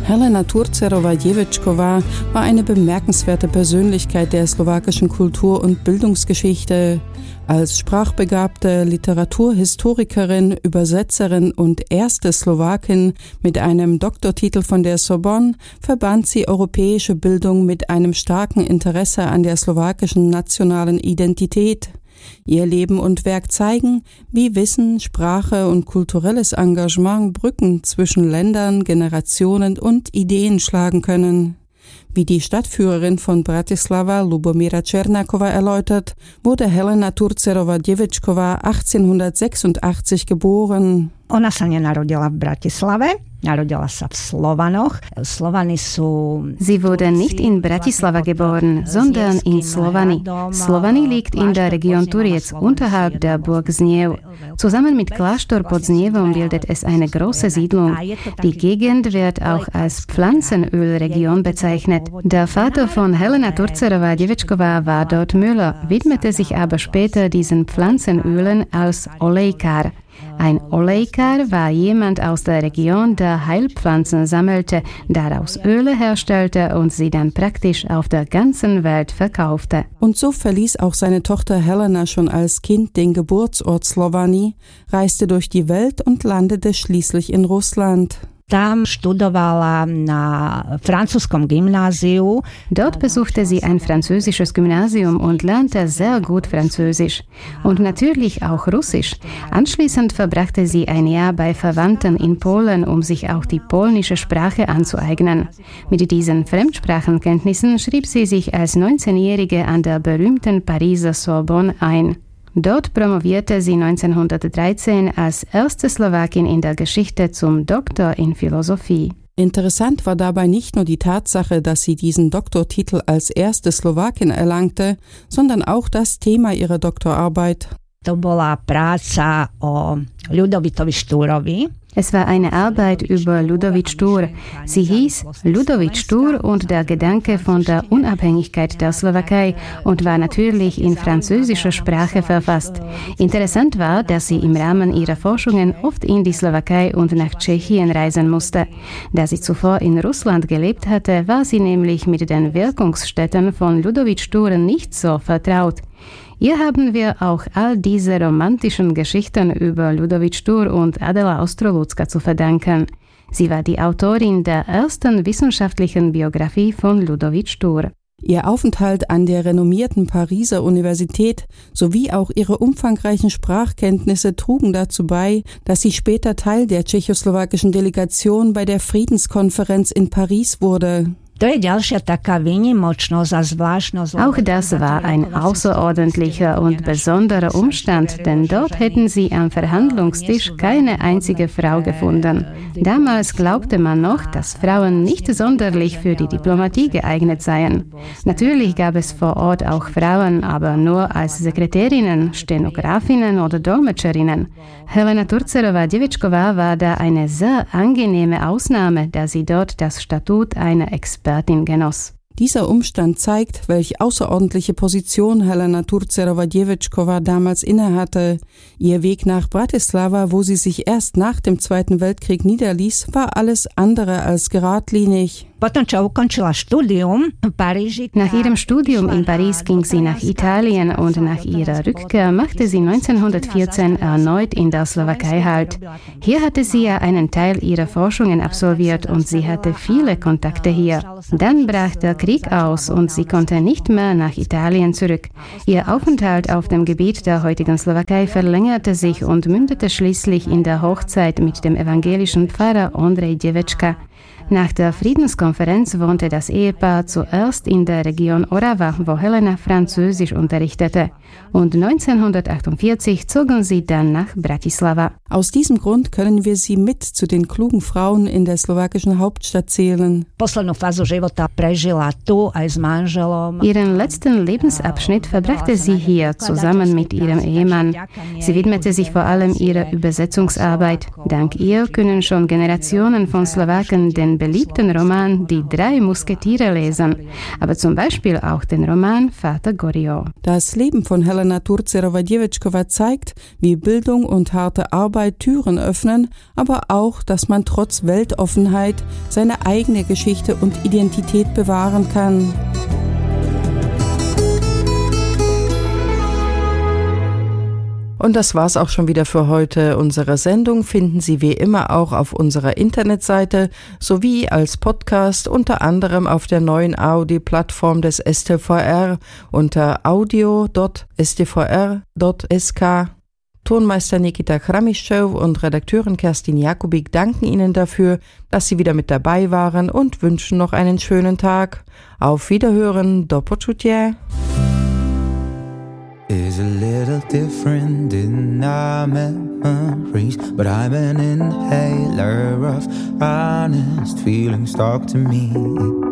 Helena Turcerová-Děvečková war eine bemerkenswerte Persönlichkeit der slowakischen Kultur- und Bildungsgeschichte. Als sprachbegabte Literaturhistorikerin, Übersetzerin und erste Slowakin mit einem Doktortitel von der Sorbonne verband sie europäische Bildung mit einem starken Interesse an der slowakischen nationalen Identität. Ihr Leben und Werk zeigen, wie Wissen, Sprache und kulturelles Engagement Brücken zwischen Ländern, Generationen und Ideen schlagen können. Wie die Stadtführerin von Bratislava, Lubomíra Černáková, erläutert, wurde Helena Turcerová-Děvečková 1886 geboren. Ona sa nenarodila v Bratislave, narodila sa v Slovanoch. Slovany sú... Sie wurde nicht in Bratislava geboren, sondern in Slovany. Slovany liegt in der Region Turec unterhalb der Burg Zniev. Zusammen mit Kláštor pod Znievom bildet es eine große Siedlung. Die Gegend wird auch als Pflanzenölregion bezeichnet. Der Vater von Helena Turcerová-Děvečková war dort Müller, widmete sich aber später diesen Pflanzenölen als Olejkar. Ein Olejkar war jemand aus der Region, der Heilpflanzen sammelte, daraus Öle herstellte und sie dann praktisch auf der ganzen Welt verkaufte. Und so verließ auch seine Tochter Helena schon als Kind den Geburtsort Slovany, reiste durch die Welt und landete schließlich in Russland. Tam študovala na francúzskom Gymnáziu. Dort besuchte sie ein französisches Gymnasium und lernte sehr gut Französisch und natürlich auch Russisch. Anschließend verbrachte sie ein Jahr bei Verwandten in Polen, um sich auch die polnische Sprache anzueignen. Mit diesen Fremdsprachenkenntnissen schrieb sie sich als 19-Jährige an der berühmten Pariser Sorbonne ein. Dort promovierte sie 1913 als erste Slowakin in der Geschichte zum Doktor in Philosophie. Interessant war dabei nicht nur die Tatsache, dass sie diesen Doktortitel als erste Slowakin erlangte, sondern auch das Thema ihrer Doktorarbeit. To bola práca o Ľudovítovi Štúrovi. Es war eine Arbeit über Ľudovít Štúr. Sie hieß Ľudovít Štúr und der Gedanke von der Unabhängigkeit der Slowakei und war natürlich in französischer Sprache verfasst. Interessant war, dass sie im Rahmen ihrer Forschungen oft in die Slowakei und nach Tschechien reisen musste. Da sie zuvor in Russland gelebt hatte, war sie nämlich mit den Wirkungsstätten von Ľudovít Štúr nicht so vertraut. Ihr haben wir auch all diese romantischen Geschichten über Ľudovít Štúr und Adela Ostrolúcka zu verdanken. Sie war die Autorin der ersten wissenschaftlichen Biografie von Ľudovít Štúr. Ihr Aufenthalt an der renommierten Pariser Universität sowie auch ihre umfangreichen Sprachkenntnisse trugen dazu bei, dass sie später Teil der tschechoslowakischen Delegation bei der Friedenskonferenz in Paris wurde. Auch das war ein außerordentlicher und besonderer Umstand, denn dort hätten sie am Verhandlungstisch keine einzige Frau gefunden. Damals glaubte man noch, dass Frauen nicht sonderlich für die Diplomatie geeignet seien. Natürlich gab es vor Ort auch Frauen, aber nur als Sekretärinnen, Stenografinnen oder Dolmetscherinnen. Helena Turcerová-Děvečková war da eine sehr angenehme Ausnahme, da sie dort das Statut einer Expertin genoss. Dieser Umstand zeigt, welche außerordentliche Position Helena Turcerová-Děvečková damals innehatte. Ihr Weg nach Bratislava, wo sie sich erst nach dem Zweiten Weltkrieg niederließ, war alles andere als geradlinig. Nach ihrem Studium in Paris ging sie nach Italien und nach ihrer Rückkehr machte sie 1914 erneut in der Slowakei Halt. Hier hatte sie ja einen Teil ihrer Forschungen absolviert und sie hatte viele Kontakte hier. Dann brach der Krieg aus und sie konnte nicht mehr nach Italien zurück. Ihr Aufenthalt auf dem Gebiet der heutigen Slowakei verlängerte sich und mündete schließlich in der Hochzeit mit dem evangelischen Pfarrer Ondrej Děvečka. Nach der Friedenskonferenz wohnte das Ehepaar zuerst in der Region Orava, wo Helena Französisch unterrichtete. Und 1948 zogen sie dann nach Bratislava. Aus diesem Grund können wir sie mit zu den klugen Frauen in der slowakischen Hauptstadt zählen. Ihren letzten Lebensabschnitt verbrachte sie hier zusammen mit ihrem Ehemann. Sie widmete sich vor allem ihrer Übersetzungsarbeit. Dank ihr können schon Generationen von Slowaken den beliebten Roman Die 3 Musketiere lesen, aber zum Beispiel auch den Roman Vater Goriot. Das Leben von Helena Turcerová-Děvečková zeigt, wie Bildung und harte Arbeit Türen öffnen, aber auch, dass man trotz Weltoffenheit seine eigene Geschichte und Identität bewahren kann. Und das war's auch schon wieder für heute. Unsere Sendung finden Sie wie immer auch auf unserer Internetseite sowie als Podcast unter anderem auf der neuen Audi-Plattform des STVR unter audio.stvr.sk. Tonmeister Nikita Chramischov und Redakteurin Kerstin Jakubik danken Ihnen dafür, dass Sie wieder mit dabei waren und wünschen noch einen schönen Tag. Auf Wiederhören, do počutia. Is a little different in our memories, but I'm an inhaler of honest feelings. Talk to me.